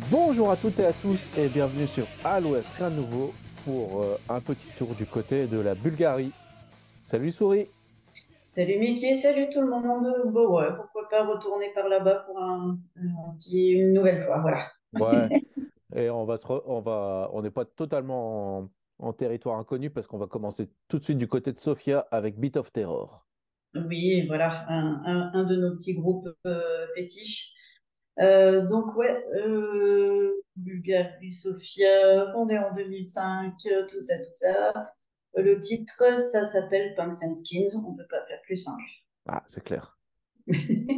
Bonjour à toutes et à tous et bienvenue sur À l'Ouest, rien de nouveau pour un petit tour du côté de la Bulgarie. Salut Souris. Salut Mickey, salut tout le monde. Bon, ouais, pourquoi pas retourner par là-bas pour une nouvelle fois, voilà. Ouais, et on n'est pas totalement en territoire inconnu parce qu'on va commencer tout de suite du côté de Sofia avec Beat of Terror. Oui, voilà, un de nos petits groupes fétiches. Donc, ouais, Bulgarie, Sofia, fondée en 2005, tout ça, tout ça. Le titre, ça s'appelle Punks and Skins, on peut pas faire plus simple. Ah, c'est clair.